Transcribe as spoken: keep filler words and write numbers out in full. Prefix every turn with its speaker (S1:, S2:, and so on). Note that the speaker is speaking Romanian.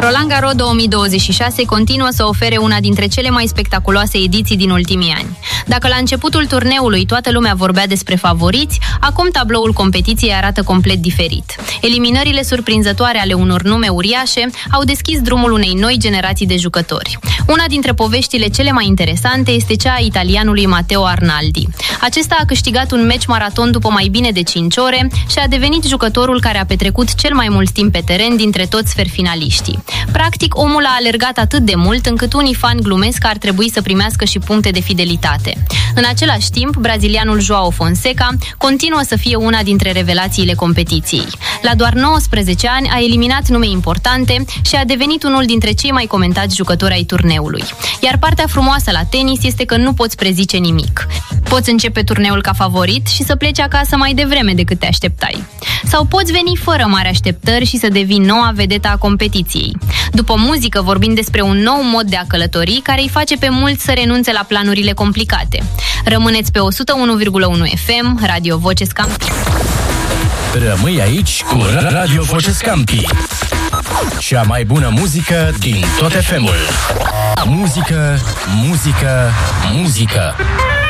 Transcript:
S1: Roland Garros două mii douăzeci și șase continuă să ofere una dintre cele mai spectaculoase ediții din ultimii ani. Dacă la începutul turneului toată lumea vorbea despre favoriți, acum tabloul competiției arată complet diferit. Eliminările surprinzătoare ale unor nume uriașe au deschis drumul unei noi generații de jucători. Una dintre poveștile cele mai interesante este cea a italianului Matteo Arnaldi. Acesta a câștigat un meci maraton după mai bine de cinci ore și a devenit jucătorul care a petrecut cel mai mult timp pe teren dintre toți sferfinaliștii. Practic, omul a alergat atât de mult încât unii fani glumesc că ar trebui să primească și puncte de fidelitate. În același timp, brazilianul João Fonseca continuă să fie una dintre revelațiile competiției. La doar nouăsprezece ani a eliminat nume importante și a devenit unul dintre cei mai comentați jucători ai turneului. Iar partea frumoasă la tenis este că nu poți prezice nimic. Poți începe turneul ca favorit și să pleci acasă mai devreme decât te așteptai. Sau poți veni fără mari așteptări și să devii noua vedeta a competiției. După muzică vorbim despre un nou mod de a călători care îi face pe mulți să renunțe la planurile complicate. Rămâneți pe o sută unu virgulă unu F M, Radio Voce Scampi.
S2: Rămâi aici cu Radio Voce Scampi. Cea mai bună muzică din tot F M-ul. Muzică, muzică, muzică.